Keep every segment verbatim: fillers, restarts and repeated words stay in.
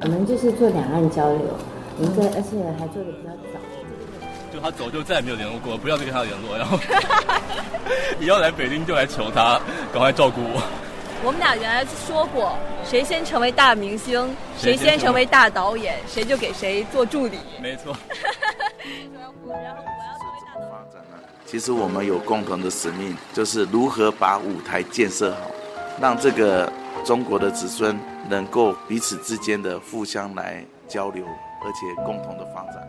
我们就是做两岸交流，我们这而且还做的比较早。 就他走就再也没有联络过，不要再跟他联络，然后以后来北京就来求他赶快照顾我。 我们俩原来说过，谁先成为大明星，谁先成为大导演，谁就给谁做助理。 没错。 其实我们有共同的使命，就是如何把舞台建设好，让这个中国的子孙能够彼此之间的互相来交流，而且共同的发展。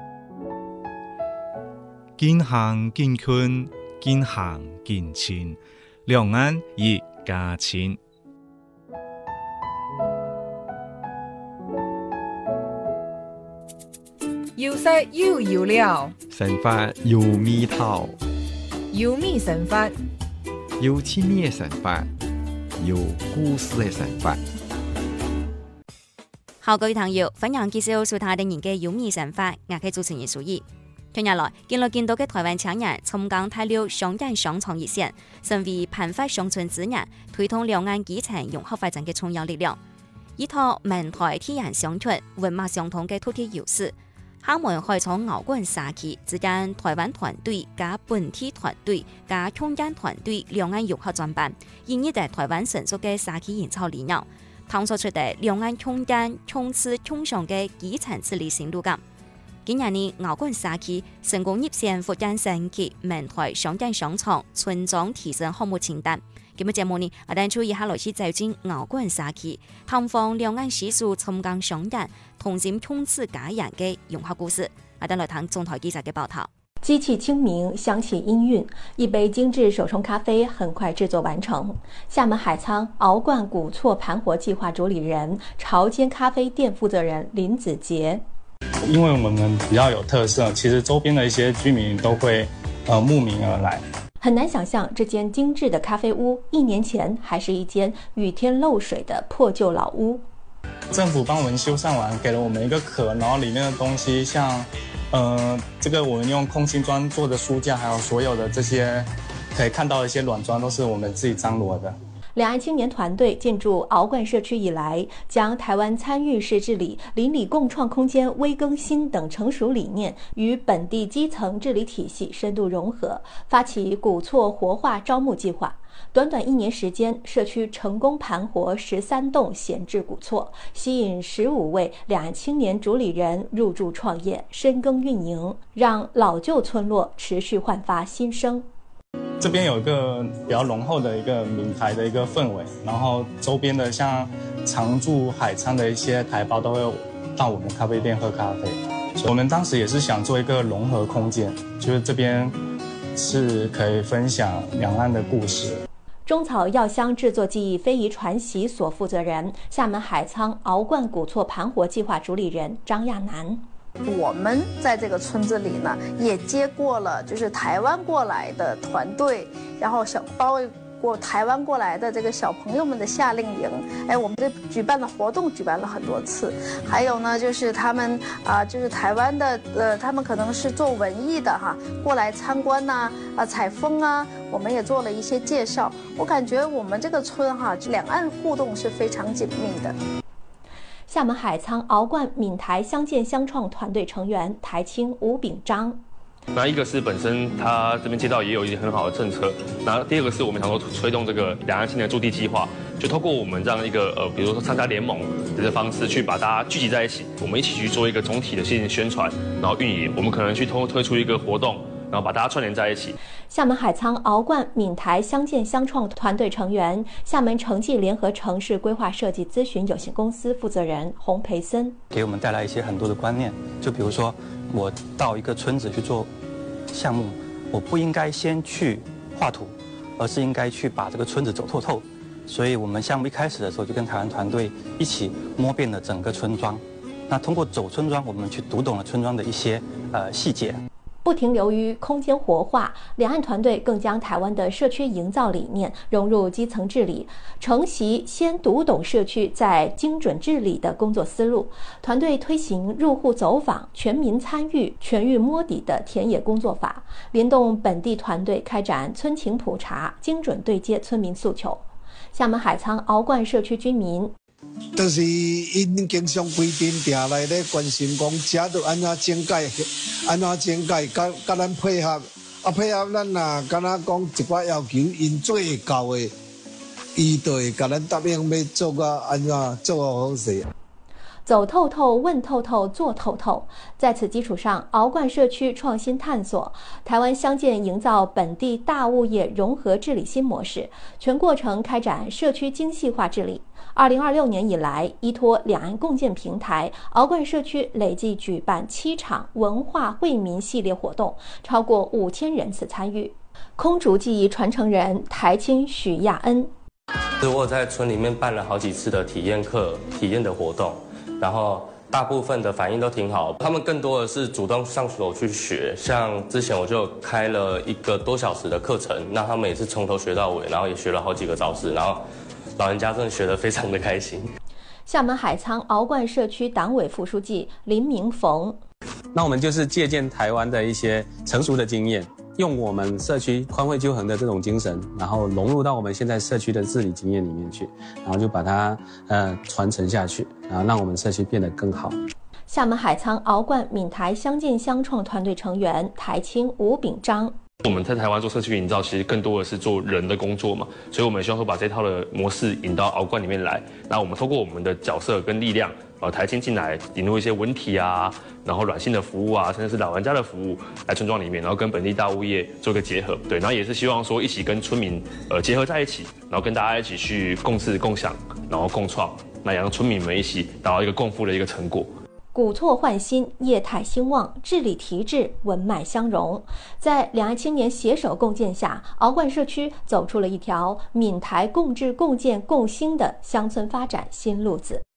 近乡近近，近乡近亲，两岸一家亲。 要識要要了， 神法要咪頭， 要咪神法， 要千咩神法，要故事嘅神法。 好，各位朋友，分享介紹蘇台定人嘅要咪神法，我係主持人蘇怡。近日來，見到見到嘅台灣青年參加大陸雙人雙創熱線，成為盤發鄉村資源，推動兩岸基層融合發展嘅重要力量。依託閩台天然相傳、文化相同嘅土地優勢，他們開創鰲棍社區之間台灣團隊加本地團隊加鄉間團隊兩岸融合專辦，演繹嘅台灣成熟嘅社區營造理念，探索出嘅兩岸鄉間衝刺衝上嘅基層治理新路徑。今年呢，鰲棍社區成功入選福建省級閩台雙人雙創村莊提升項目清單。今日節目呢，我哋注意下來去走進鰲棍社區，探訪兩岸少數參江雙人同心衝刺家人嘅融合故事。我哋來睇中台記者嘅報道。 機器清明，香氣氤氲，一杯精緻手沖咖啡很快製作完成。廈門海滄鰲棍古厝盤活計劃主理人、潮間咖啡店負責人林子傑。 因為我們比較有特色，其實周邊的一些居民都會呃慕名而來。 很難想象這間精緻的咖啡屋一年前還是一間雨天漏水的破舊老屋。 政府幫我們修繕完，給了我們一個殼，然後裡面的東西像呃這個我們用空心磚做的書架，還有所有的這些可以看到的一些軟磚都是我們自己張羅的。 兩岸青年團隊進駐鰲棍社區以來，將台灣參與式治理、鄰里共創空間微更新等成熟理念與本地基層治理體系深度融合，發起古厝活化招募計劃。短短一年時間，社區成功盤活十三棟閒置古厝，吸引十五位兩岸青年主理人入駐創業、深耕運營，讓老舊村落持續煥發新生。 這邊有一個比較濃厚的一個閩台的一個氛圍，然後周邊的像常駐海滄的一些台胞都會到我們咖啡店喝咖啡。我們當時也是想做一個融合空間，就是這邊是可以分享兩岸的故事。 中草藥香製作技藝非遺傳習所負責人、廈門海滄鰲棍古厝盤活計劃主理人張亞楠。 我們在這個村子裡呢，也接過了就是台灣過來的團隊，然後小包括台灣過來的這個小朋友們的夏令營，哎，我們這舉辦的活動舉辦了很多次。還有呢，就是他們啊、呃，就是台灣的，呃，他們可能是做文藝的哈，過來參觀吶，啊、呃，採風啊，我們也做了一些介紹。我感覺我們這個村哈，兩岸互動是非常緊密的。 廈門海滄鰲棍閩台相見相創團隊成員台青吳炳章。 那一個是本身他這邊街道也有一些很好的政策，那第二個是我們想說推動這個兩岸青年駐地計劃，就透過我們這樣一個呃，比如說參加聯盟的這個方式，去把大家聚集在一起，我們一起去做一個總體的新宣傳，然後運營，我們可能去通推出一個活動，然後把大家串聯在一起。 廈門海滄鰲棍閩台相見相創團隊成員、廈門城際聯合城市規劃設計諮詢有限公司負責人洪培森， 給我們帶來一些很多的觀念，就比如說我到一個村子去做項目，我不應該先去畫圖，而是應該去把這個村子走透透。所以我們項目一開始的時候就跟台灣團隊一起摸遍了整個村莊，那通過走村莊，我們去讀懂了村莊的一些呃細節。 不停留於空間活化，兩岸團隊更將台灣的社區營造理念融入基層治理，承襲先讀懂社區再精準治理的工作思路。團隊推行入戶走訪、全民參與、全域摸底的田野工作法，聯動本地團隊開展村情普查，精準對接村民訴求。廈門海滄鰲棍社區居民就是因经常规定定来咧关心讲，食着安怎整改，安怎整改，甲甲咱配合，啊配合咱若敢若讲一寡要求，因做会到的，伊就会甲咱答应要做个安怎做好势。 走透透，问透透，做透透。在此基础上，鳌冠社区创新探索，台湾相见营造本地大物业融合治理新模式，全过程开展社区精细化治理。二零二六年以来，依托两岸共建平台，鳌冠社区累计举办七场文化惠民系列活动，超过五千人次参与。空竹技艺传承人台青许亚恩， 我在村里面办了好几次的体验课、体验的活动。然后大部分的反应都挺好，他们更多的是主动上手去学。像之前我就开了一个多小时的课程，那他们也是从头学到尾，然后也学了好几个招式，然后老人家真的学得非常的开心。 厦门海沧鳌冠社区党委副书记林明逢， 那我们就是借鉴台湾的一些成熟的经验，用我们社区宽惠纠恒的这种精神，然后融入到我们现在社区的治理经验里面去，然后就把它呃传承下去，然后让我们社区变得更好。 厦门海沧鳌冠闽台相见相创团队成员台青吴炳章。 我们在台湾做社区营造，其实更多的是做人的工作嘛，所以我们希望说把这套的模式引到鳌冠里面来。那我们透过我们的角色跟力量，呃，台青进来引入一些文体啊，然后软性的服务啊，甚至是老人家的服务来村庄里面，然后跟本地大物业做个结合，对，然后也是希望说一起跟村民呃结合在一起，然后跟大家一起去共治共享，然后共创，那也让村民们一起达到一个共富的一个成果。 古厝焕新，业态兴旺，治理提质，文脉相融。在两岸青年携手共建下，鳌冠社区走出了一条闽台共治、共建、共兴的乡村发展新路子。